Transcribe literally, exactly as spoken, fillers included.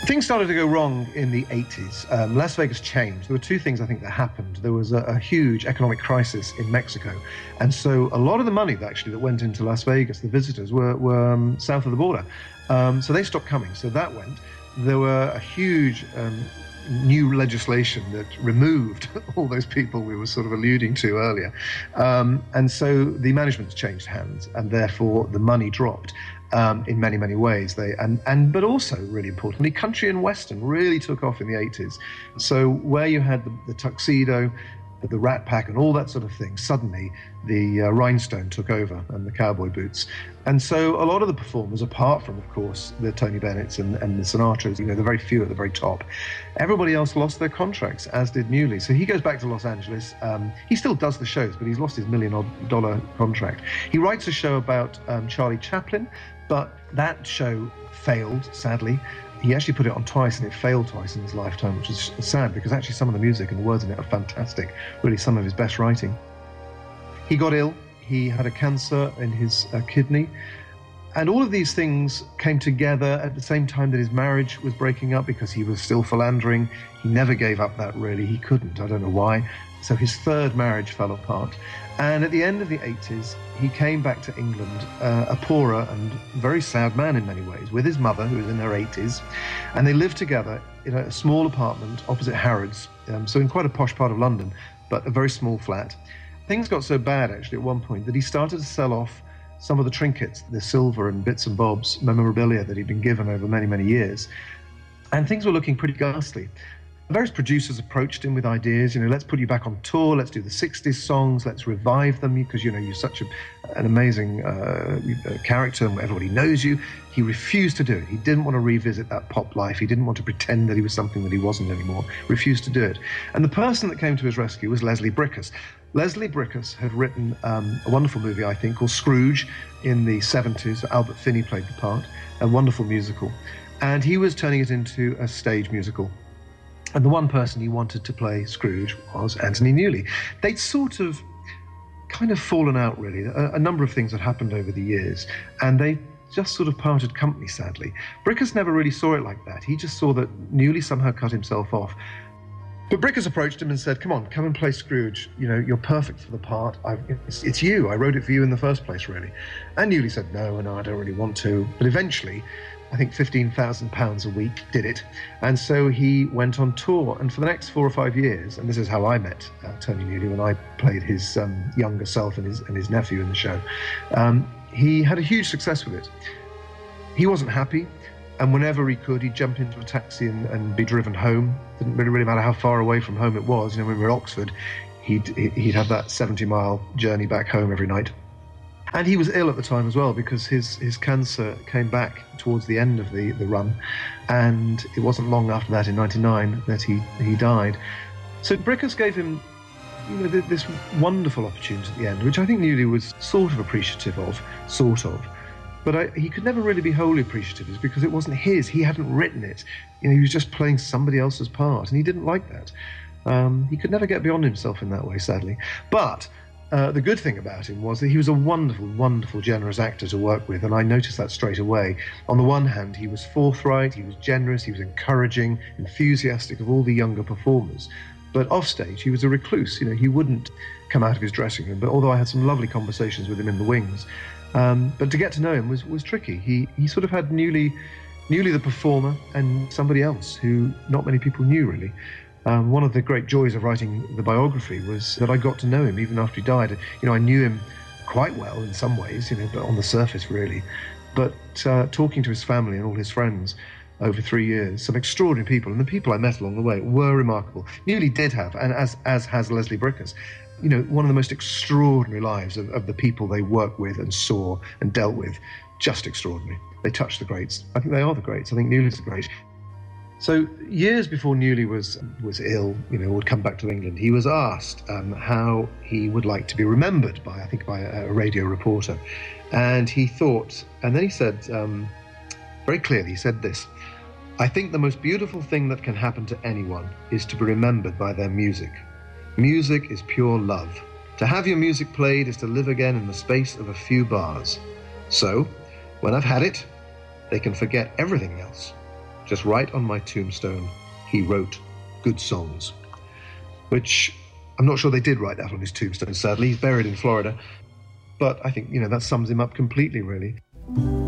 Things started to go wrong in the eighties. Um, Las Vegas changed. There were two things I think that happened. There was a, a huge economic crisis in Mexico. And so a lot of the money that actually that went into Las Vegas, the visitors, were, were um, south of the border. Um, so they stopped coming. So that went. There were a huge um, new legislation that removed all those people we were sort of alluding to earlier. Um, and so the management's changed hands, and therefore the money dropped. Um, in many, many ways. They and, and but also, really importantly, country and western really took off in the eighties. So where you had the, the tuxedo, the, the Rat Pack and all that sort of thing, suddenly the uh, rhinestone took over and the cowboy boots. And so a lot of the performers, apart from, of course, the Tony Bennett's and, and the Sinatras, you know, the very few at the very top, everybody else lost their contracts, as did Newley. So he goes back to Los Angeles. Um, he still does the shows, but he's lost his million dollar contract. He writes a show about um, Charlie Chaplin, but that show failed, sadly. He actually put it on twice, and it failed twice in his lifetime, which is sad, because actually some of the music and the words in it are fantastic, really some of his best writing. He got ill. He had a cancer in his uh, kidney. And all of these things came together at the same time that his marriage was breaking up, because he was still philandering. He never gave up that, really. He couldn't. I don't know why. So his third marriage fell apart. And at the end of the eighties, he came back to England, uh, a poorer and very sad man in many ways, with his mother, who was in her eighties. And they lived together in a small apartment opposite Harrods, um, so in quite a posh part of London, but a very small flat. Things got so bad, actually, at one point, that he started to sell off some of the trinkets, the silver and bits and bobs, memorabilia that he'd been given over many, many years. And things were looking pretty ghastly. Various producers approached him with ideas, you know, let's put you back on tour, let's do the sixties songs, let's revive them, because, you know, you're such a, an amazing uh, character and everybody knows you. He refused to do it. He didn't want to revisit that pop life. He didn't want to pretend that he was something that he wasn't anymore. Refused to do it. And the person that came to his rescue was Leslie Bricusse. Leslie Bricusse had written um, a wonderful movie, I think, called Scrooge in the seventies. Albert Finney played the part, a wonderful musical. And he was turning it into a stage musical. And the one person he wanted to play Scrooge was Anthony Newley. They'd sort of kind of fallen out, really. A, a number of things had happened over the years, and they just sort of parted company, sadly. Bricusse never really saw it like that. He just saw that Newley somehow cut himself off. But Bricusse approached him and said, come on, come and play Scrooge. You know, you're perfect for the part. I've, it's, it's you. I wrote it for you in the first place, really. And Newley said, no, no, I don't really want to. But eventually, I think fifteen thousand pounds a week did it. And so he went on tour. And for the next four or five years, and this is how I met uh, Tony Newley when I played his um, younger self and his, and his nephew in the show, um, he had a huge success with it. He wasn't happy. And whenever he could, he'd jump into a taxi and, and be driven home. Didn't really, really matter how far away from home it was. You know, when we were at Oxford, he'd, he'd have that seventy mile journey back home every night. And he was ill at the time as well, because his, his cancer came back towards the end of the, the run. And it wasn't long after that, in ninety-nine, that he, he died. So Bricusse gave him, you know, this wonderful opportunity at the end, which I think Newley was sort of appreciative of, sort of. But I, he could never really be wholly appreciative, is because it wasn't his. He hadn't written it. You know, he was just playing somebody else's part, and he didn't like that. Um, he could never get beyond himself in that way, sadly. But uh, the good thing about him was that he was a wonderful, wonderful, generous actor to work with, and I noticed that straight away. On the one hand, he was forthright, he was generous, he was encouraging, enthusiastic of all the younger performers. But offstage, he was a recluse. You know, he wouldn't come out of his dressing room. But although I had some lovely conversations with him in the wings, Um, but to get to know him was, was tricky. He he sort of had Newley, Newley the performer, and somebody else who not many people knew, really. Um, one of the great joys of writing the biography was that I got to know him even after he died. You know, I knew him quite well in some ways, you know, but on the surface, really. But uh, talking to his family and all his friends over three years, some extraordinary people, and the people I met along the way were remarkable. Newley did have, and as as has Leslie Bricusse, you know, one of the most extraordinary lives of, of the people they worked with and saw and dealt with. Just extraordinary. They touched the greats. I think they are the greats. I think Newley's the great. So years before Newley was was ill, you know, would come back to England, he was asked um, how he would like to be remembered by, I think, by a, a radio reporter. And he thought, and then he said, um, very clearly, he said this: I think the most beautiful thing that can happen to anyone is to be remembered by their music. Music is pure love. To have your music played is to live again in the space of a few bars. So, when I've had it, they can forget everything else. just write on my tombstone, he wrote good songs. Which I'm not sure they did write that on his tombstone, sadly. He's buried in Florida. But I think, you know, that sums him up completely, really.